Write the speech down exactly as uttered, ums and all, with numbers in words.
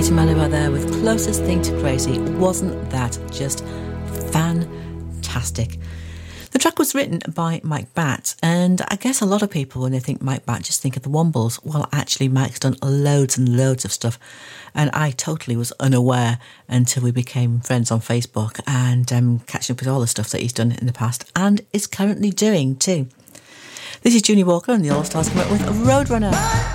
Katie Melua there with Closest Thing to Crazy. Wasn't that just fantastic? The track was written by Mike Batt, and I guess a lot of people, when they think Mike Batt, just think of the Wombles. Well, actually, Mike's done loads and loads of stuff, and I totally was unaware until we became friends on Facebook and um, catching up with all the stuff that he's done in the past and is currently doing too. This is Junie Walker and the All Stars coming up with Roadrunner.